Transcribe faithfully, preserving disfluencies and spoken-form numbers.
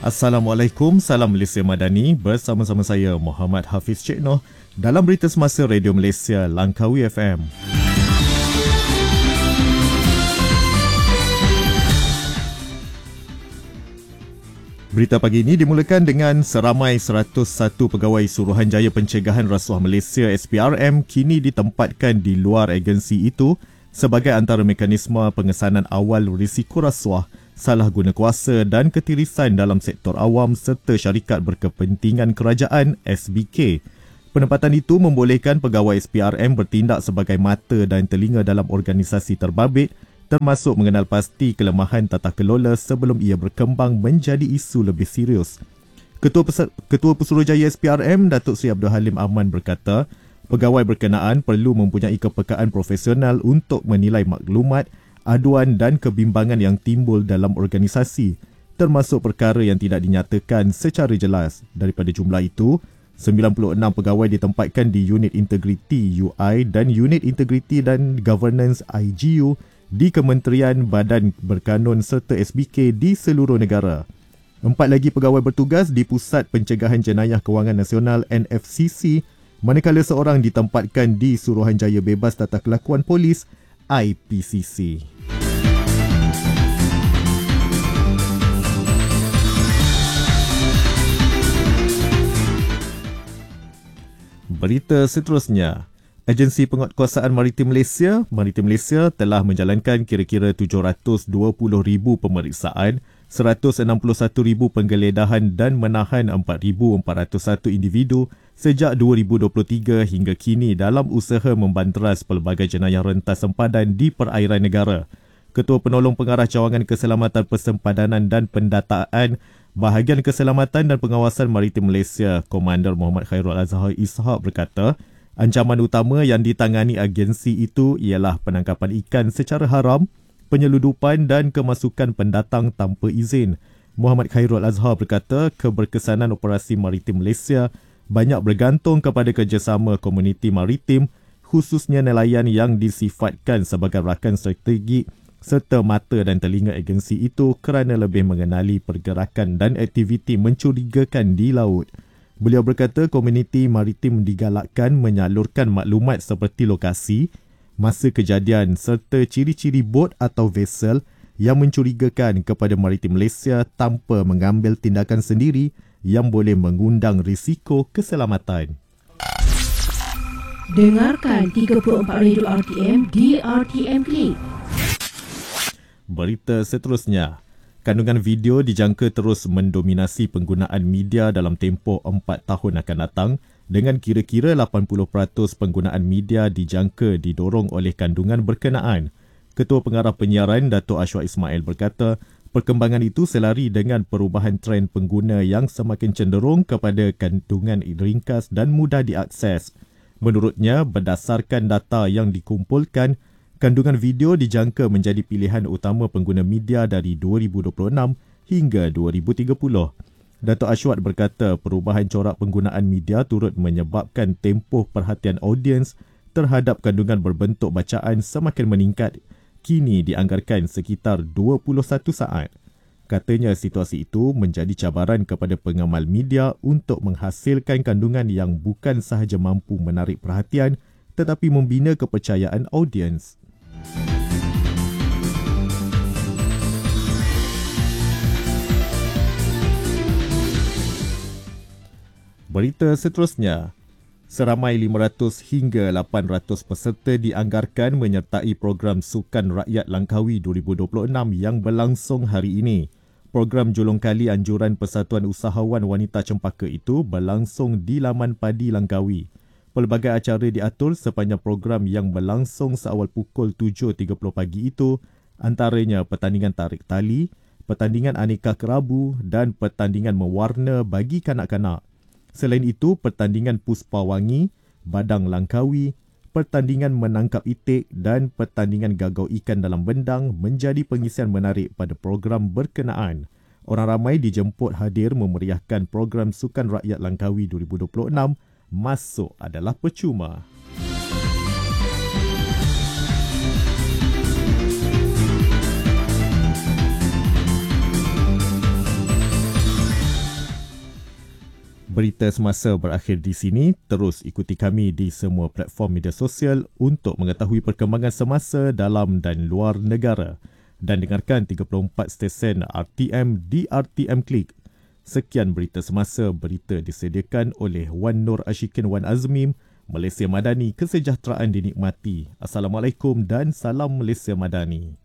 Assalamualaikum, salam Malaysia Madani. Bersama-sama saya Muhammad Hafiz Cik Noh dalam berita semasa Radio Malaysia Langkawi F M. Berita pagi ini dimulakan dengan seramai seratus satu pegawai Suruhanjaya Pencegahan Rasuah Malaysia S P R M kini ditempatkan di luar agensi itu sebagai antara mekanisme pengesanan awal risiko rasuah, salah guna kuasa dan ketirisan dalam sektor awam serta syarikat berkepentingan kerajaan S B K. Penempatan itu membolehkan pegawai S P R M bertindak sebagai mata dan telinga dalam organisasi terbabit, termasuk mengenal pasti kelemahan tata kelola sebelum ia berkembang menjadi isu lebih serius. Ketua, Pes- Ketua Pesuruhjaya S P R M, Datuk Seri Abdul Halim Ahman berkata, pegawai berkenaan perlu mempunyai kepekaan profesional untuk menilai maklumat, aduan dan kebimbangan yang timbul dalam organisasi, termasuk perkara yang tidak dinyatakan secara jelas. Daripada jumlah itu, sembilan puluh enam pegawai ditempatkan di Unit Integriti U I dan Unit Integriti dan Governance I G U di Kementerian Badan Berkanun serta S B K di seluruh negara. Empat lagi pegawai bertugas di Pusat Pencegahan Jenayah Kewangan Nasional N F C C, manakala seorang ditempatkan di Suruhanjaya Bebas Tata Kelakuan Polis I P C C. Berita seterusnya, Agensi Penguatkuasaan Maritim Malaysia, Maritim Malaysia telah menjalankan kira-kira tujuh ratus dua puluh ribu pemeriksaan, seratus enam puluh satu ribu penggeledahan dan menahan empat ribu empat ratus satu individu sejak dua ribu dua puluh tiga hingga kini dalam usaha membanteras pelbagai jenayah rentas sempadan di perairan negara. Ketua Penolong Pengarah Cawangan Keselamatan Persempadanan dan Pendataan Bahagian Keselamatan dan Pengawasan Maritim Malaysia, Komander Muhammad Khairul Azhar Ishak berkata, ancaman utama yang ditangani agensi itu ialah penangkapan ikan secara haram, penyeludupan dan kemasukan pendatang tanpa izin. Muhammad Khairul Azhar berkata, keberkesanan operasi maritim Malaysia banyak bergantung kepada kerjasama komuniti maritim, khususnya nelayan yang disifatkan sebagai rakan strategik serta mata dan telinga agensi itu kerana lebih mengenali pergerakan dan aktiviti mencurigakan di laut. Beliau berkata komuniti maritim digalakkan menyalurkan maklumat seperti lokasi, masa kejadian serta ciri-ciri bot atau vessel yang mencurigakan kepada Maritim Malaysia tanpa mengambil tindakan sendiri yang boleh mengundang risiko keselamatan. Dengarkan tiga puluh empat Radio R T M di R T M Click. Berita seterusnya, kandungan video dijangka terus mendominasi penggunaan media dalam tempoh empat tahun akan datang dengan kira-kira lapan puluh peratus penggunaan media dijangka didorong oleh kandungan berkenaan. Ketua Pengarah Penyiaran Datuk Ashwat Ismail berkata, perkembangan itu selari dengan perubahan trend pengguna yang semakin cenderung kepada kandungan ringkas dan mudah diakses. Menurutnya, berdasarkan data yang dikumpulkan, kandungan video dijangka menjadi pilihan utama pengguna media dari dua ribu dua puluh enam hingga dua ribu tiga puluh. Datuk Ashwat berkata perubahan corak penggunaan media turut menyebabkan tempoh perhatian audiens terhadap kandungan berbentuk bacaan semakin meningkat, kini dianggarkan sekitar dua puluh satu saat. Katanya situasi itu menjadi cabaran kepada pengamal media untuk menghasilkan kandungan yang bukan sahaja mampu menarik perhatian tetapi membina kepercayaan audiens. Berita seterusnya, seramai lima ratus hingga lapan ratus peserta dianggarkan menyertai program Sukan Rakyat Langkawi dua ribu dua puluh enam yang berlangsung hari ini. Program julung kali anjuran Persatuan Usahawan Wanita Cempaka itu berlangsung di Laman Padi Langkawi. Pelbagai acara diatur sepanjang program yang berlangsung seawal pukul tujuh tiga puluh pagi itu, antaranya pertandingan tarik tali, pertandingan aneka kerabu dan pertandingan mewarna bagi kanak-kanak. Selain itu, pertandingan Puspa Wangi, Badang Langkawi, pertandingan menangkap itik dan pertandingan gagau ikan dalam bendang menjadi pengisian menarik pada program berkenaan. Orang ramai dijemput hadir memeriahkan program Sukan Rakyat Langkawi dua ribu dua puluh enam, masuk adalah percuma. Berita semasa berakhir di sini. Terus ikuti kami di semua platform media sosial untuk mengetahui perkembangan semasa dalam dan luar negara. Dan dengarkan tiga puluh empat stesen R T M di R T M Klik. Sekian berita semasa, berita disediakan oleh Wan Nur Ashikin Wan Azmim, Malaysia Madani, kesejahteraan dinikmati. Assalamualaikum dan salam Malaysia Madani.